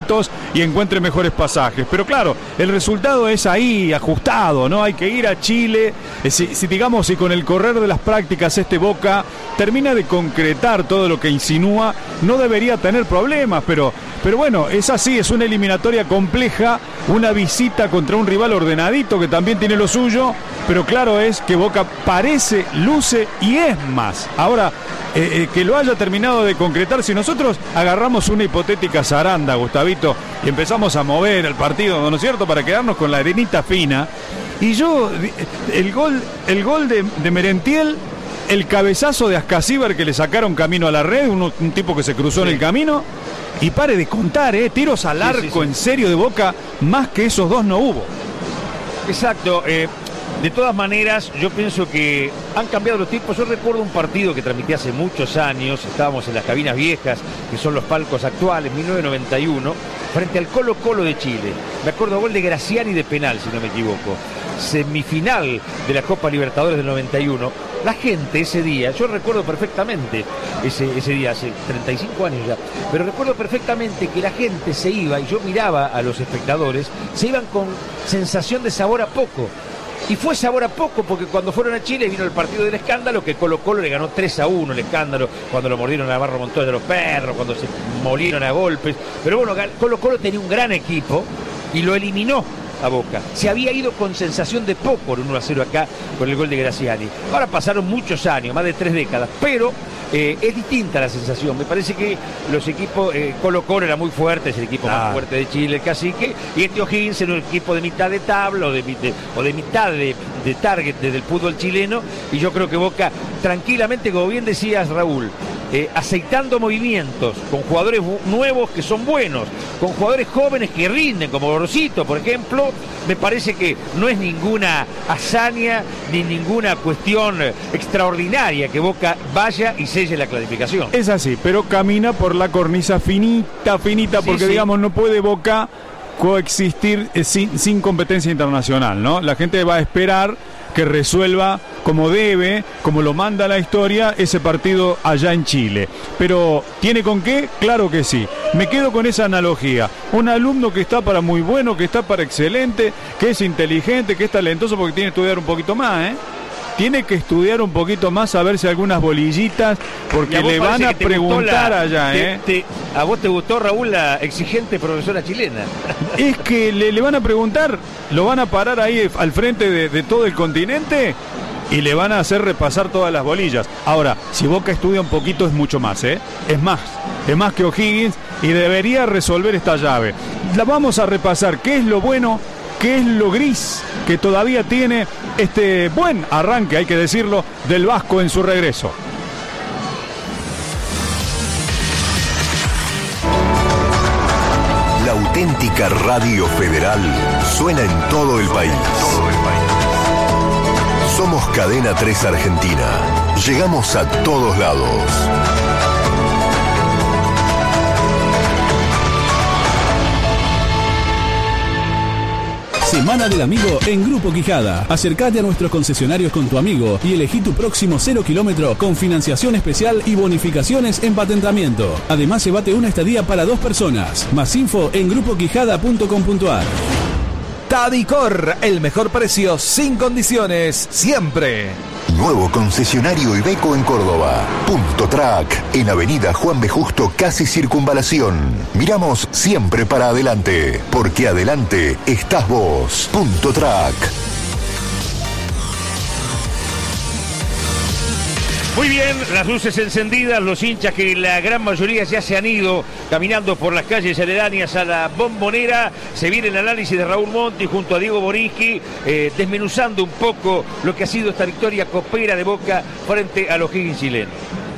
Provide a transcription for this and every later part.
y encuentre mejores pasajes. Pero claro, el resultado es ahí, ajustado, ¿no? Hay que ir a Chile. Si con el correr de las prácticas Boca termina de concretar todo lo que insinúa, no debería tener problemas, pero bueno, es así, es una eliminatoria compleja, una visita contra un rival ordenadito que también tiene lo suyo, pero claro es que Boca parece, luce y es más. Ahora, que lo haya terminado de concretar, si nosotros agarramos una hipotética zaranda, Gustavito, y empezamos a mover el partido, ¿no es cierto?, para quedarnos con la arenita fina, y el gol de Merentiel, el cabezazo de Ascasíbar que le sacaron camino a la red, un tipo que se cruzó en el camino, y pare de contar, tiros al arco en serio de Boca, más que esos dos no hubo. Exacto. De todas maneras, yo pienso que han cambiado los tiempos. Yo recuerdo un partido que transmití hace muchos años, estábamos en las cabinas viejas, que son los palcos actuales, 1991, frente al Colo-Colo de Chile. Me acuerdo gol de Graciani de penal, si no me equivoco. Semifinal de la Copa Libertadores del 91. La gente ese día, yo recuerdo perfectamente ese día, hace 35 años ya, pero recuerdo perfectamente que la gente se iba, y yo miraba a los espectadores, se iban con sensación de sabor a poco. Y fue sabor a poco, porque cuando fueron a Chile vino el partido del escándalo, que Colo-Colo le ganó 3-1 el escándalo, cuando lo mordieron a Barro Montoya de los perros, cuando se molieron a golpes. Pero bueno, Colo-Colo tenía un gran equipo y lo eliminó a Boca. Se había ido con sensación de poco por 1-0 acá con el gol de Graciani. Ahora pasaron muchos años, más de 3 décadas, pero es distinta la sensación. Me parece que los equipos, Colo-Colo era muy fuerte, es el equipo más fuerte de Chile, el Cacique, y O'Higgins era un equipo de mitad de tabla o de mitad de target del fútbol chileno, y yo creo que Boca tranquilamente, como bien decías, Raúl, aceitando movimientos, con jugadores nuevos que son buenos, con jugadores jóvenes que rinden, como Gorosito, por ejemplo, me parece que no es ninguna hazaña ni ninguna cuestión extraordinaria que Boca vaya y selle la clasificación. Es así, pero camina por la cornisa finita, porque digamos, no puede Boca coexistir sin competencia internacional, ¿no? La gente va a esperar que resuelva como debe, como lo manda la historia, ese partido allá en Chile. Pero, ¿tiene con qué? Claro que sí. Me quedo con esa analogía. Un alumno que está para muy bueno, que está para excelente, que es inteligente, que es talentoso, porque tiene que estudiar un poquito más, Tiene que estudiar un poquito más, a ver si algunas bolillitas, porque le van a preguntar allá, ¿A vos te gustó, Raúl, la exigente profesora chilena? Es que le van a preguntar, lo van a parar ahí al frente de todo el continente y le van a hacer repasar todas las bolillas. Ahora, si Boca estudia un poquito es mucho más, Es más que O'Higgins, y debería resolver esta llave. La vamos a repasar, ¿qué es lo bueno? ¿Qué es lo gris que todavía tiene este buen arranque, hay que decirlo, del Vasco en su regreso? La auténtica Radio Federal suena en todo el país. Somos Cadena 3 Argentina. Llegamos a todos lados. Semana del Amigo en Grupo Quijada. Acércate a nuestros concesionarios con tu amigo y elegí tu próximo 0 kilómetro con financiación especial y bonificaciones en patentamiento. Además, llévate una estadía para 2 personas. Más info en grupoquijada.com.ar. Tadicor, el mejor precio sin condiciones, siempre. Nuevo concesionario Iveco en Córdoba. Punto Track, en Avenida Juan B. Justo, casi Circunvalación. Miramos siempre para adelante, porque adelante estás vos. Punto Track. Muy bien, las luces encendidas, los hinchas que la gran mayoría ya se han ido caminando por las calles aledañas a la Bombonera. Se viene el análisis de Raúl Monti junto a Diego Borinsky, desmenuzando un poco lo que ha sido esta victoria copera de Boca frente a los O'Higgins chilenos.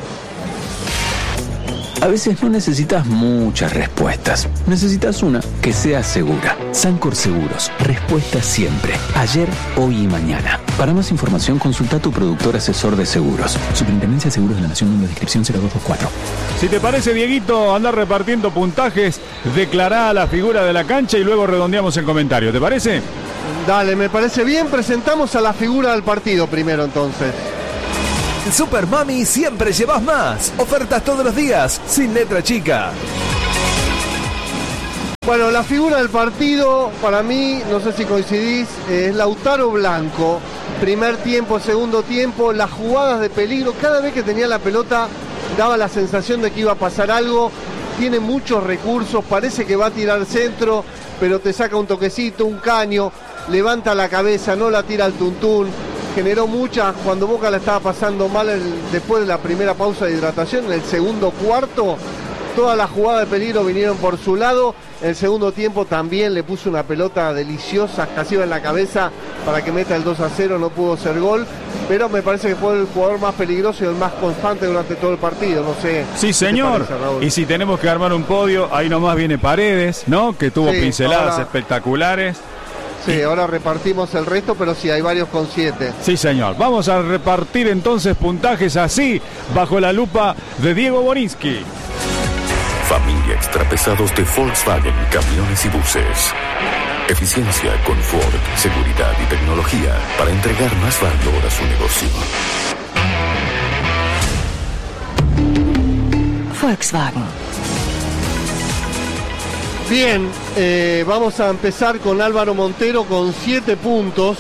A veces no necesitas muchas respuestas. Necesitas una que sea segura. Sancor Seguros. Respuesta siempre. Ayer, hoy y mañana. Para más información, consulta a tu productor asesor de seguros. Superintendencia de Seguros de la Nación, número de inscripción 0224. Si te parece, Dieguito, andar repartiendo puntajes, declará la figura de la cancha y luego redondeamos el comentario. ¿Te parece? Dale, me parece bien. Presentamos a la figura del partido primero, entonces. Super Mami, siempre llevas más. Ofertas todos los días, sin letra chica. Bueno, la figura del partido, para mí, no sé si coincidís, es Lautaro Blanco. Primer tiempo, segundo tiempo, las jugadas de peligro, cada vez que tenía la pelota daba la sensación de que iba a pasar algo. Tiene muchos recursos, parece que va a tirar centro, pero te saca un toquecito, un caño, levanta la cabeza, no la tira al tuntún. Generó muchas, cuando Boca la estaba pasando mal después de la primera pausa de hidratación, en el segundo cuarto, todas las jugadas de peligro vinieron por su lado. El segundo tiempo también le puso una pelota deliciosa, casi en la cabeza, para que meta el 2-0, no pudo ser gol, pero me parece que fue el jugador más peligroso y el más constante durante todo el partido, no sé. Sí, señor, parece, y si tenemos que armar un podio, ahí nomás viene Paredes, ¿no? Que tuvo pinceladas espectaculares. Sí, ahora repartimos el resto, pero sí, hay varios con 7. Sí, señor. Vamos a repartir entonces puntajes así, bajo la lupa de Diego Borinsky. Familia extrapesados de Volkswagen, camiones y buses. Eficiencia, confort, seguridad y tecnología para entregar más valor a su negocio. Volkswagen. Bien, vamos a empezar con Álvaro Montero con 7 puntos.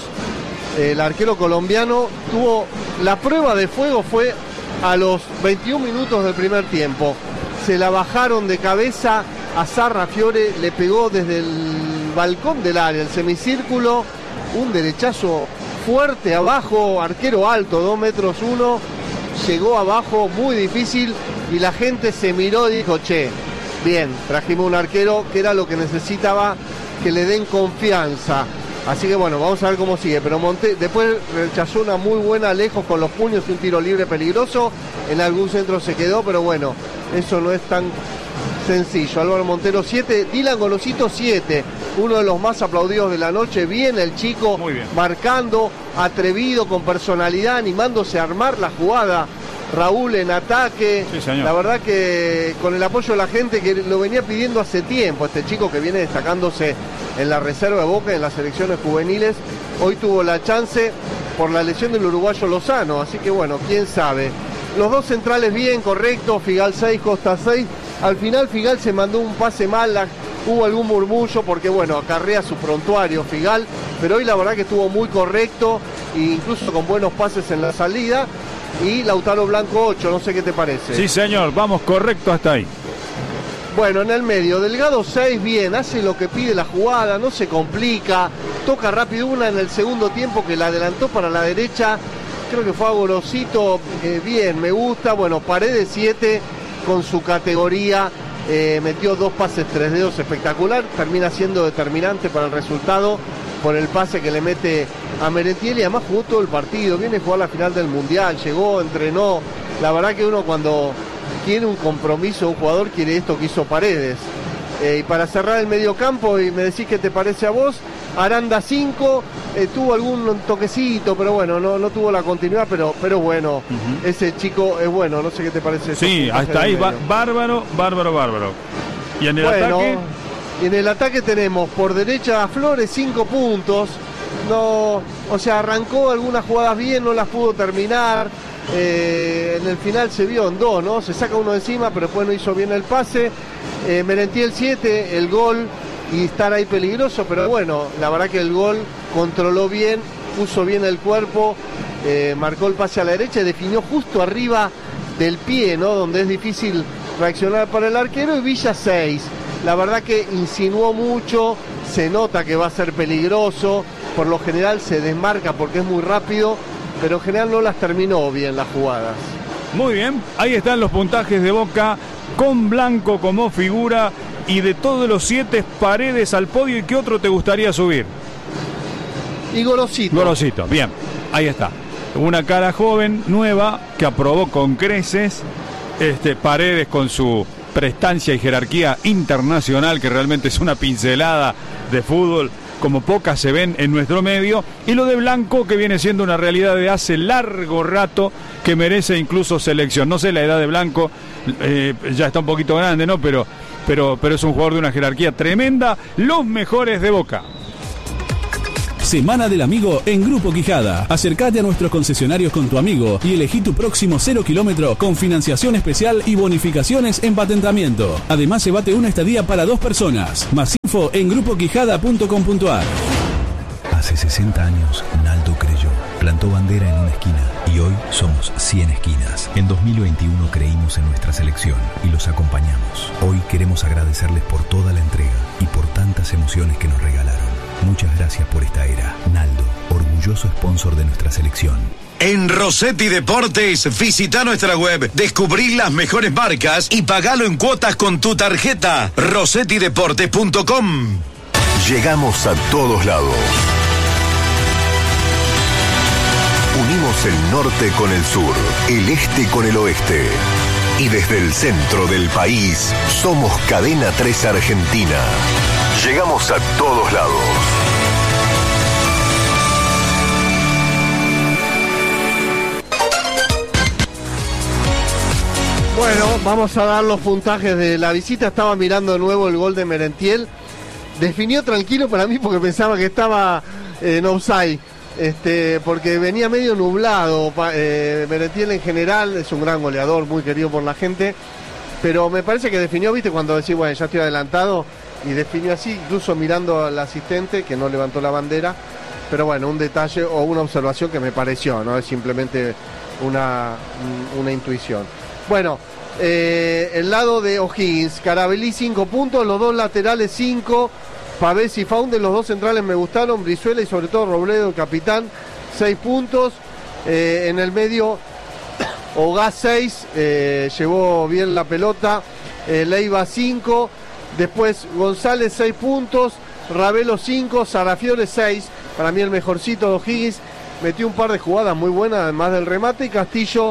El arquero colombiano tuvo la prueba de fuego, fue a los 21 minutos del primer tiempo. Se la bajaron de cabeza a Sarrafiore, le pegó desde el balcón del área, el semicírculo, un derechazo fuerte abajo, arquero alto, 2 metros 1, llegó abajo, muy difícil, y la gente se miró y dijo, che, bien, trajimos un arquero que era lo que necesitaba, que le den confianza. Así que bueno, vamos a ver cómo sigue. Pero después rechazó una muy buena lejos con los puños, un tiro libre peligroso. En algún centro se quedó, pero bueno, eso no es tan sencillo. Álvaro Montero 7, Dylan Golosito 7, uno de los más aplaudidos de la noche. Bien el chico, muy bien, marcando, atrevido, con personalidad, animándose a armar la jugada. Raúl en ataque, sí, la verdad que con el apoyo de la gente que lo venía pidiendo hace tiempo, este chico que viene destacándose en la reserva de Boca, en las selecciones juveniles, hoy tuvo la chance por la lesión del uruguayo Lozano, así que bueno, quién sabe. Los dos centrales bien, correctos, Figal 6, Costa 6, al final Figal se mandó un pase mal, hubo algún murmullo porque bueno, acarrea su prontuario Figal, pero hoy la verdad que estuvo muy correcto, e incluso con buenos pases en la salida. Y Lautaro Blanco 8, no sé qué te parece. Sí, señor, vamos correcto hasta ahí. Bueno, en el medio, Delgado 6, bien, hace lo que pide la jugada, no se complica, toca rápido una en el segundo tiempo que la adelantó para la derecha, creo que fue a Golosito, bien, me gusta. Bueno, Paredes 7 con su categoría, metió 2 pases 3 dedos, espectacular, termina siendo determinante para el resultado por el pase que le mete a Merentiel y además jugó todo el partido, viene a jugar la final del Mundial, llegó, entrenó. La verdad que uno cuando quiere un compromiso, un jugador quiere esto que hizo Paredes. Y para cerrar el mediocampo, y me decís qué te parece a vos, Aranda 5, tuvo algún toquecito, pero bueno, no tuvo la continuidad, pero bueno, ese chico es bueno, no sé qué te parece. Sí, hasta ahí, bárbaro. Y en el ataque... Y en el ataque tenemos por derecha a Flores 5 puntos. No, o sea, arrancó algunas jugadas bien, no las pudo terminar. En el final se vio en 2, ¿no? Se saca uno encima, pero después no hizo bien el pase. Merentiel 7, el gol y estar ahí peligroso, pero bueno, la verdad que el gol controló bien, puso bien el cuerpo, marcó el pase a la derecha y definió justo arriba del pie, ¿no? Donde es difícil reaccionar para el arquero. Y Villa 6. La verdad que insinuó mucho, se nota que va a ser peligroso, por lo general se desmarca porque es muy rápido, pero en general no las terminó bien las jugadas. Muy bien, ahí están los puntajes de Boca, con Blanco como figura, y de todos los 7, Paredes al podio. ¿Y qué otro te gustaría subir? Y Golosito. Golosito, bien, ahí está. Una cara joven, nueva, que aprobó con creces, Paredes con su prestancia y jerarquía internacional, que realmente es una pincelada de fútbol como pocas se ven en nuestro medio, y lo de Blanco, que viene siendo una realidad de hace largo rato, que merece incluso selección. No sé la edad de Blanco, ya está un poquito grande, ¿no? Pero es un jugador de una jerarquía tremenda. Los mejores de Boca. Semana del Amigo en Grupo Quijada. Acércate a nuestros concesionarios con tu amigo y elegí tu próximo 0 kilómetro con financiación especial y bonificaciones en patentamiento. Además, llévate una estadía para 2 personas. Más info en grupoquijada.com.ar. Hace 60 años, Naldo creyó, plantó bandera en una esquina y hoy somos 100 esquinas. En 2021 creímos en nuestra selección y los acompañamos. Hoy queremos agradecerles por toda la entrega y por tantas emociones que nos regalaron. Muchas gracias por esta era. Naldo, orgulloso sponsor de nuestra selección. En Rossetti Deportes, visita nuestra web, descubrí las mejores marcas y pagalo en cuotas con tu tarjeta. rossettideportes.com. Llegamos a todos lados. Unimos el norte con el sur, el este con el oeste. Y desde el centro del país, somos Cadena 3 Argentina. Llegamos a todos lados. Bueno, vamos a dar los puntajes de la visita. Estaba mirando de nuevo el gol de Merentiel. Definió tranquilo para mí porque pensaba que estaba en offside. Porque venía medio nublado. Merentiel en general es un gran goleador, muy querido por la gente, pero me parece que definió, viste, cuando decís, bueno, ya estoy adelantado, y definió así, incluso mirando al asistente que no levantó la bandera. Pero bueno, un detalle o una observación que me pareció, no es simplemente una intuición. Bueno, el lado de O'Higgins, Carabelí 5 puntos, los 2 laterales 5, Pavés y Faunde, los 2 centrales me gustaron, Brizuela y sobre todo Robledo, el capitán, 6 puntos. En el medio, Ogá 6, llevó bien la pelota, Leiva 5, después González 6 puntos, Ravelo 5, Sarafiore 6, para mí el mejorcito de O'Higgins, metió un par de jugadas muy buenas, además del remate, y Castillo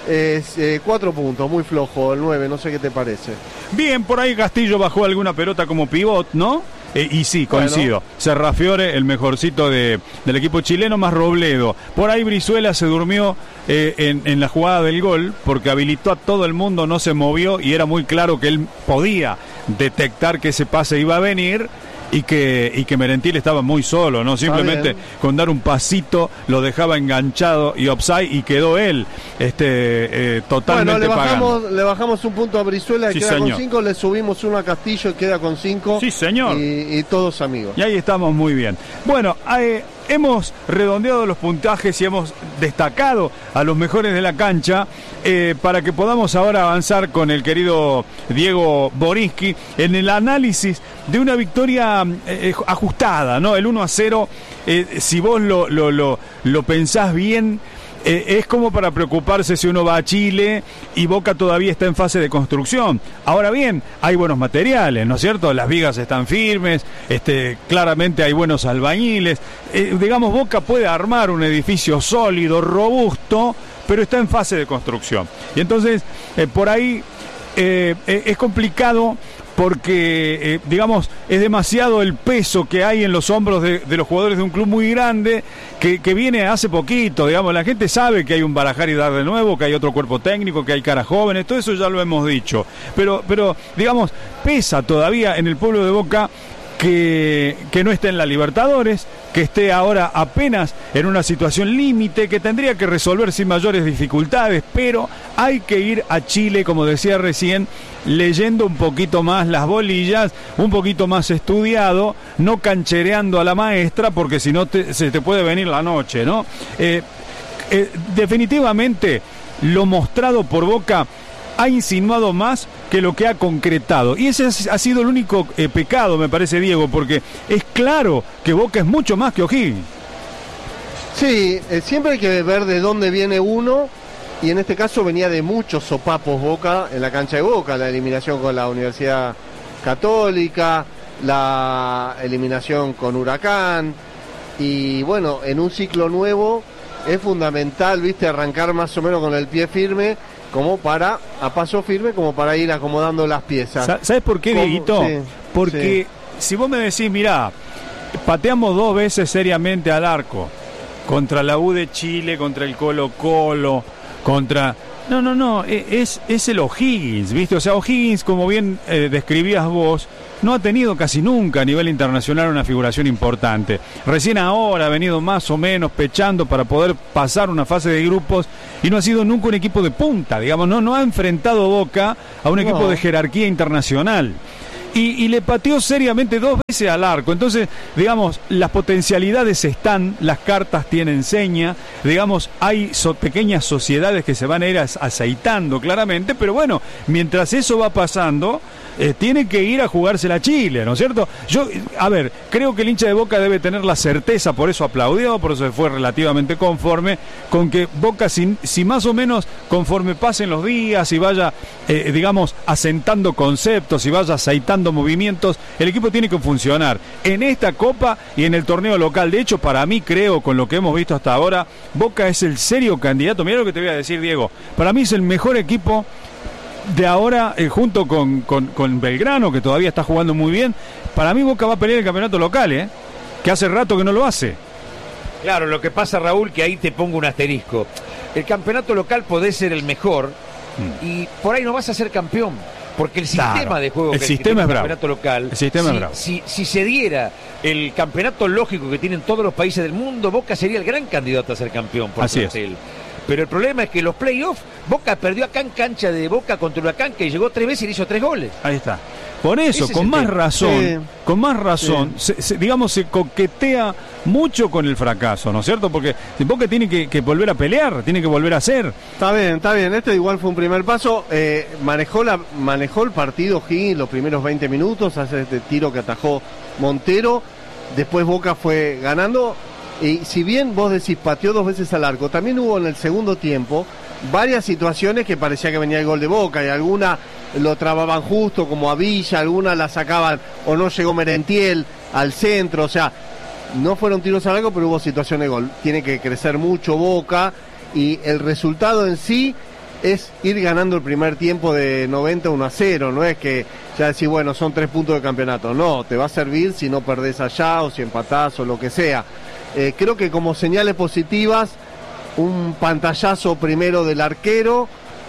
4 puntos, muy flojo, el 9, no sé qué te parece. Bien, por ahí Castillo bajó alguna pelota como pivot, ¿no? Y sí, coincido. Bueno. Serrafiore, el mejorcito del equipo chileno, más Robledo. Por ahí Brizuela se durmió en la jugada del gol, porque habilitó a todo el mundo, no se movió, y era muy claro que él podía detectar que ese pase iba a venir, y que Merentiel estaba muy solo, ¿no? Simplemente con dar un pasito lo dejaba enganchado y offside, y quedó él totalmente pagando. Le bajamos un punto a Brizuela, que sí, queda señor. con 5, le subimos uno a Castillo y queda con 5. Sí, señor. Y todos amigos. Y ahí estamos muy bien. Bueno, hemos redondeado los puntajes y hemos destacado a los mejores de la cancha para que podamos ahora avanzar con el querido Diego Borinsky en el análisis de una victoria ajustada, ¿no? El 1-0, si vos lo pensás bien, es como para preocuparse si uno va a Chile y Boca todavía está en fase de construcción. Ahora bien, hay buenos materiales, ¿no es cierto? Las vigas están firmes, claramente hay buenos albañiles. Digamos, Boca puede armar un edificio sólido, robusto, pero está en fase de construcción. Y entonces, por ahí es complicado, porque, digamos, es demasiado el peso que hay en los hombros de los jugadores de un club muy grande que viene hace poquito. Digamos, la gente sabe que hay un barajar y dar de nuevo, que hay otro cuerpo técnico, que hay caras jóvenes, todo eso ya lo hemos dicho. Pero digamos, pesa todavía en el pueblo de Boca que no esté en la Libertadores, que esté ahora apenas en una situación límite que tendría que resolver sin mayores dificultades, pero hay que ir a Chile, como decía recién, leyendo un poquito más las bolillas, un poquito más estudiado, no canchereando a la maestra, porque si no se te puede venir la noche, ¿no? Definitivamente lo mostrado por Boca ha insinuado más que lo que ha concretado, y ese ha sido el único pecado, me parece, Diego, porque es claro que Boca es mucho más que O'Higgins. Sí, siempre hay que ver de dónde viene uno, y en este caso venía de muchos sopapos Boca en la cancha de Boca, la eliminación con la Universidad Católica, la eliminación con Huracán, y bueno, en un ciclo nuevo es fundamental, viste, arrancar más o menos con el pie firme, como para, a paso firme, como para ir acomodando las piezas. ¿Sabes por qué, Dieguito? Sí, porque si vos me decís, mirá, pateamos 2 veces seriamente al arco, contra la U de Chile, contra el Colo-Colo, contra... No, es el O'Higgins, ¿viste? O sea, O'Higgins, como bien describías vos, no ha tenido casi nunca a nivel internacional una figuración importante. Recién ahora ha venido más o menos pechando para poder pasar una fase de grupos y no ha sido nunca un equipo de punta, digamos, no ha enfrentado Boca a un equipo de jerarquía internacional. Y le pateó seriamente 2 veces al arco. Entonces, digamos, las potencialidades están, las cartas tienen seña, digamos, hay pequeñas sociedades que se van a ir aceitando claramente, pero bueno, mientras eso va pasando, tiene que ir a jugársela a Chile, ¿no es cierto? Yo, a ver, creo que el hincha de Boca debe tener la certeza, por eso aplaudió, por eso fue relativamente conforme, con que Boca, si más o menos conforme pasen los días y vaya, digamos, asentando conceptos y vaya aceitando movimientos, el equipo tiene que funcionar en esta Copa y en el torneo local. De hecho, para mí, creo, con lo que hemos visto hasta ahora, Boca es el serio candidato. Mirá lo que te voy a decir, Diego, para mí es el mejor equipo de ahora, junto con Belgrano, que todavía está jugando muy bien. Para mí Boca va a pelear el campeonato local, que hace rato que no lo hace. Claro, lo que pasa, Raúl, que ahí te pongo un asterisco. El campeonato local podés ser el mejor y por ahí no vas a ser campeón, porque el sistema de juego el que sistema tiene es el bravo. campeonato local, el sistema es bravo. Si se diera el campeonato lógico que tienen todos los países del mundo, Boca sería el gran candidato a ser campeón por plantel. Pero el problema es que los playoffs, Boca perdió acá en cancha de Boca contra Huracán, que llegó 3 veces y le hizo 3 goles. Ahí está. Por eso, con más razón, digamos, se coquetea mucho con el fracaso, ¿no es cierto? Porque Boca tiene que volver a pelear, tiene que volver a hacer. Está bien. Este igual fue un primer paso. Manejó el partido Higgins los primeros 20 minutos, hace este tiro que atajó Montero. Después Boca fue ganando. Y si bien vos decís pateó 2 veces al arco, también hubo en el segundo tiempo varias situaciones que parecía que venía el gol de Boca y alguna lo trababan justo como a Villa, alguna la sacaban o no llegó Merentiel al centro, o sea, no fueron tiros al arco, pero hubo situaciones de gol. Tiene que crecer mucho Boca y el resultado en sí es ir ganando el primer tiempo de 90-1-0, no es que ya decís, bueno, son 3 puntos de campeonato, no, te va a servir si no perdés allá o si empatás o lo que sea. Creo que como señales positivas, un pantallazo primero del arquero,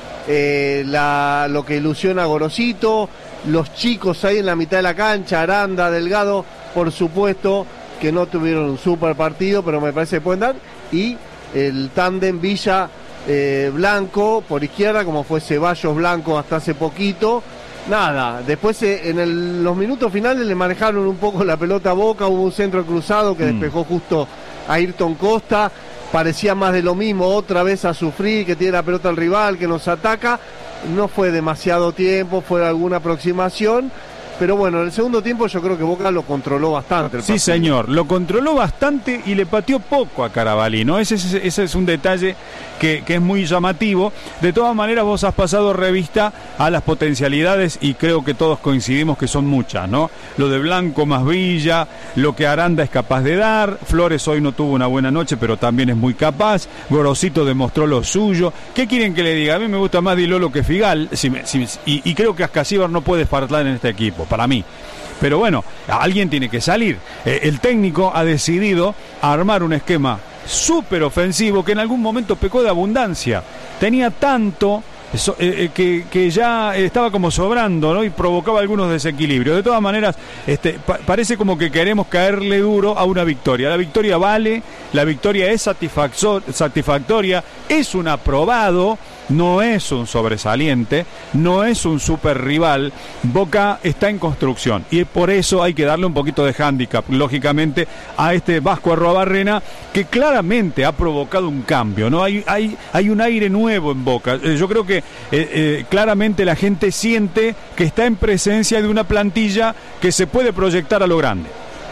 lo que ilusiona a Gorosito, los chicos ahí en la mitad de la cancha, Aranda, Delgado, por supuesto que no tuvieron un super partido, pero me parece que pueden dar, y el tándem Villa Blanco por izquierda, como fue Ceballos Blanco hasta hace poquito. Nada, después los minutos finales le manejaron un poco la pelota a Boca, hubo un centro cruzado que despejó justo a Ayrton Costa, parecía más de lo mismo, otra vez a sufrir, que tiene la pelota al rival, que nos ataca, no fue demasiado tiempo, fue alguna aproximación, pero bueno, en el segundo tiempo yo creo que Boca lo controló bastante. Sí, señor, lo controló bastante y le pateó poco a Carabalí, ¿no? Ese es un detalle que es muy llamativo. De todas maneras, vos has pasado revista a las potencialidades y creo que todos coincidimos que son muchas, ¿no? Lo de Blanco más Villa, lo que Aranda es capaz de dar, Flores hoy no tuvo una buena noche, pero también es muy capaz, Gorosito demostró lo suyo. ¿Qué quieren que le diga? A mí me gusta más Di Lolo que Figal, y creo que Ascasíbar no puede faltar en este equipo, para mí. Pero bueno, alguien tiene que salir. El técnico ha decidido armar un esquema súper ofensivo que en algún momento pecó de abundancia. Tenía tanto que ya estaba como sobrando, ¿no? Y provocaba algunos desequilibrios. De todas maneras, parece como que queremos caerle duro a una victoria. La victoria vale, la victoria es satisfactoria, es un aprobado, no es un sobresaliente, no es un super rival. Boca está en construcción y por eso hay que darle un poquito de hándicap, lógicamente, a este Vasco Arruabarrena, que claramente ha provocado un cambio, ¿no? Hay un aire nuevo en Boca. Yo creo que claramente la gente siente que está en presencia de una plantilla que se puede proyectar a lo grande.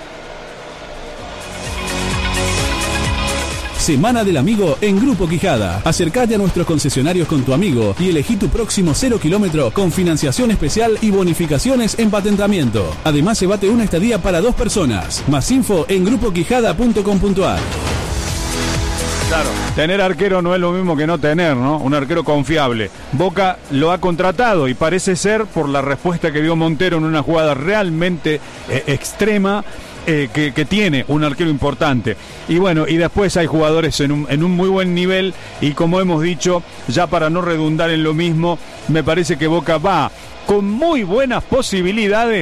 Semana del Amigo en Grupo Quijada. Acércate a nuestros concesionarios con tu amigo y elegí tu próximo 0 kilómetro con financiación especial y bonificaciones en patentamiento. Además, llévate una estadía para 2 personas. Más info en grupoquijada.com.ar. Claro, tener arquero no es lo mismo que no tener, ¿no? Un arquero confiable. Boca lo ha contratado y parece ser, por la respuesta que dio Montero en una jugada realmente extrema, que tiene un arquero importante. Y bueno, y después hay jugadores en un muy buen nivel y, como hemos dicho, ya para no redundar en lo mismo, me parece que Boca va con muy buenas posibilidades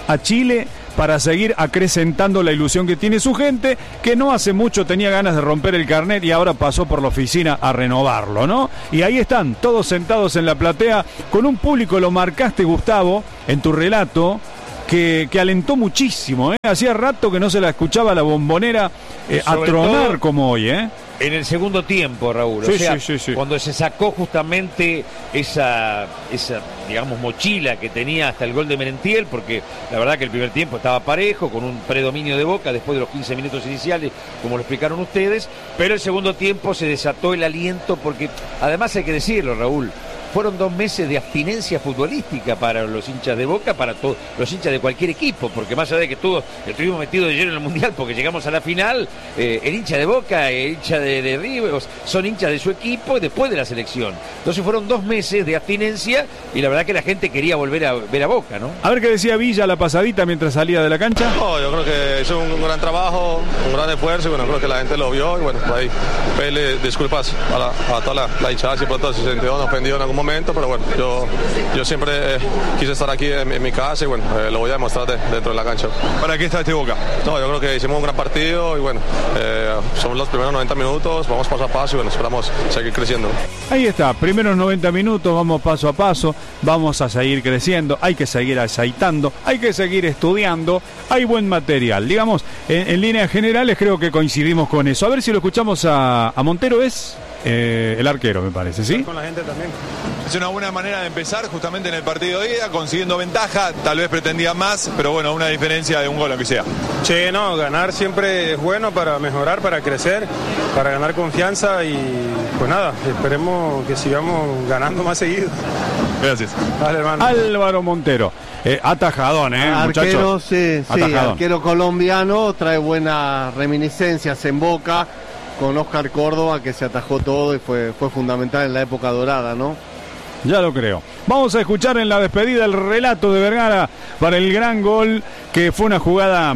a Chile para seguir acrecentando la ilusión que tiene su gente, que no hace mucho tenía ganas de romper el carnet y ahora pasó por la oficina a renovarlo, ¿no? Y ahí están, todos sentados en la platea, con un público, lo marcaste, Gustavo, en tu relato, que alentó muchísimo, ¿eh? Hacía rato que no se la escuchaba la Bombonera a tronar como hoy, ¿eh? En el segundo tiempo, Raúl, sí, o sea, sí. cuando se sacó justamente esa, digamos, mochila que tenía hasta el gol de Merentiel, porque la verdad que el primer tiempo estaba parejo, con un predominio de Boca después de los 15 minutos iniciales, como lo explicaron ustedes, pero el segundo tiempo se desató el aliento, porque además hay que decirlo, Raúl, fueron 2 meses de abstinencia futbolística para los hinchas de Boca, para todos los hinchas de cualquier equipo, porque más allá de que todos estuvimos metidos de lleno en el Mundial porque llegamos a la final, el hincha de Boca, el hincha de River, son hinchas de su equipo después de la selección. Entonces fueron 2 meses de abstinencia y la verdad que la gente quería volver a ver a Boca, ¿no? A ver qué decía Villa la pasadita mientras salía de la cancha. No, yo creo que hizo un gran trabajo, un gran esfuerzo y bueno, creo que la gente lo vio y bueno, por ahí pedirle disculpas a toda la hinchada si pronto se sintió ofendido en algún momento, pero bueno, yo siempre quise estar aquí en mi casa y bueno, lo voy a demostrar dentro de la cancha. ¿Para qué está este Boca? No, yo creo que hicimos un gran partido y bueno, son los primeros 90 minutos, vamos paso a paso y bueno, esperamos seguir creciendo. Ahí está, primeros 90 minutos, vamos paso a paso, vamos a seguir creciendo, hay que seguir aceitando, hay que seguir estudiando, hay buen material. Digamos, en líneas generales creo que coincidimos con eso. A ver si lo escuchamos a Montero, es el arquero, me parece, ¿sí? Con la gente también. Es una buena manera de empezar justamente en el partido de ida, consiguiendo ventaja, tal vez pretendía más, pero bueno, una diferencia de un gol, aunque sea. Sí, no, ganar siempre es bueno para mejorar, para crecer, para ganar confianza y pues nada, esperemos que sigamos ganando más seguido. Gracias. Dale, hermano. Álvaro Montero, atajadón, arquero, muchachos. sí, atajadón. Arquero colombiano, trae buenas reminiscencias en Boca, con Oscar Córdoba, que se atajó todo y fue fundamental en la época dorada, ¿no? Ya lo creo. Vamos a escuchar en la despedida el relato de Vergara para el gran gol, que fue una jugada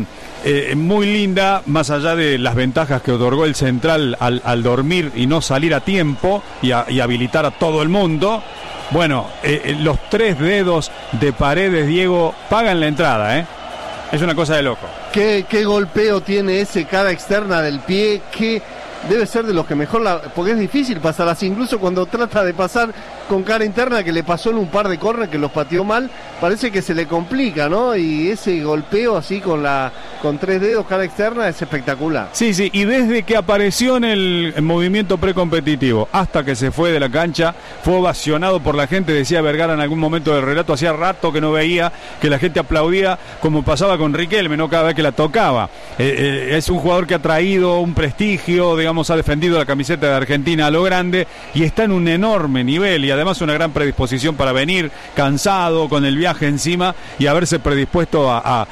muy linda, más allá de las ventajas que otorgó el central al dormir y no salir a tiempo y habilitar a todo el mundo. Bueno, los 3 dedos de Paredes, Diego, pagan la entrada, ¿eh? Es una cosa de loco. ¿Qué golpeo tiene ese cara externa del pie? Que debe ser de los que mejor porque es difícil pasar así, incluso cuando trata de pasar con cara interna, que le pasó en un par de córner que los pateó mal, parece que se le complica, ¿no? Y ese golpeo así con 3 dedos cara externa es espectacular. Sí, y desde que apareció en el movimiento precompetitivo hasta que se fue de la cancha, fue ovacionado por la gente, decía Vergara en algún momento del relato, hacía rato que no veía que la gente aplaudía como pasaba con Riquelme, ¿no? Cada vez que la tocaba. Es un jugador que ha traído un prestigio, digamos, ha defendido la camiseta de Argentina a lo grande y está en un enorme nivel y además una gran predisposición para venir cansado, con el viaje encima y haberse predispuesto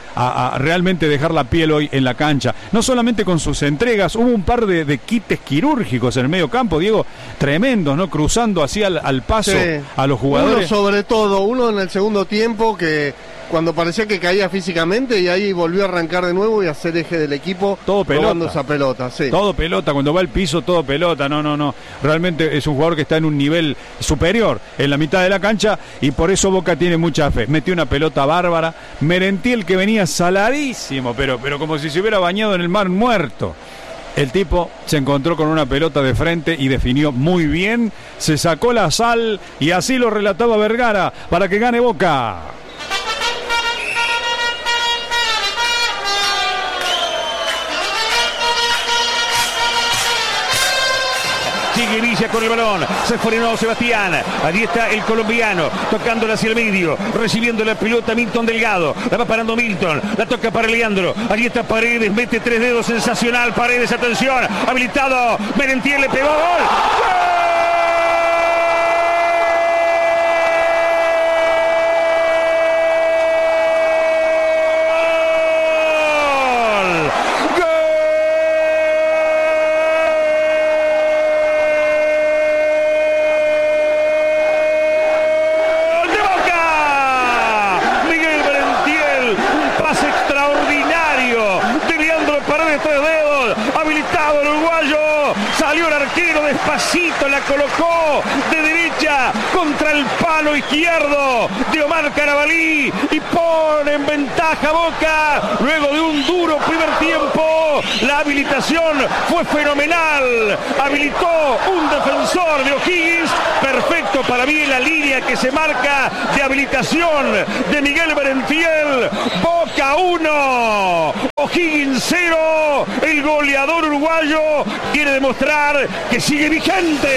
a realmente dejar la piel hoy en la cancha. No solamente con sus entregas, hubo un par de quites quirúrgicos en el medio campo, Diego, tremendos, ¿no? Cruzando así al paso a los jugadores. Uno sobre todo, uno en el segundo tiempo que cuando parecía que caía físicamente y ahí volvió a arrancar de nuevo y a ser eje del equipo. Todo pelota. Esa pelota, sí. Todo pelota, cuando va al piso, todo pelota. No. Realmente es un jugador que está en un nivel superior en la mitad de la cancha y por eso Boca tiene mucha fe. Metió una pelota bárbara. Merentiel, que venía saladísimo, pero como si se hubiera bañado en el mar muerto. El tipo se encontró con una pelota de frente y definió muy bien. Se sacó la sal y así lo relataba Vergara para que gane Boca. Sigue Villa con el balón, se frenó Sebastián, allí está el colombiano, tocándola hacia el medio, recibiendo la pelota Milton Delgado, la va parando Milton, la toca para Leandro, allí está Paredes, mete 3 dedos, sensacional, Paredes, atención, habilitado, Merentiel le pegó, ¡gol! Salió el arquero despacito, la colocó de derecha contra el palo izquierdo de Omar Carabalí y pone en ventaja Boca. Luego de un duro primer tiempo, la habilitación fue fenomenal. Habilitó un defensor de O'Higgins. Perfecto para mí la línea que se marca de habilitación de Miguel Berenfiel. Boca 1, O'Higgins 0. El goleador uruguayo quiere demostrar que sigue vigente.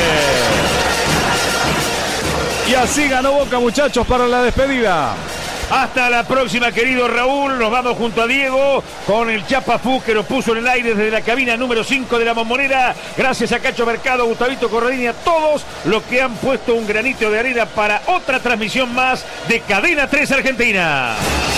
Y así ganó Boca, muchachos, para la despedida. Hasta la próxima, querido Raúl. Nos vamos junto a Diego con el Chapafú que nos puso en el aire desde la cabina número 5 de la Bombonera. Gracias a Cacho Mercado, Gustavito Corradini, a todos los que han puesto un granito de arena para otra transmisión más de Cadena 3 Argentina.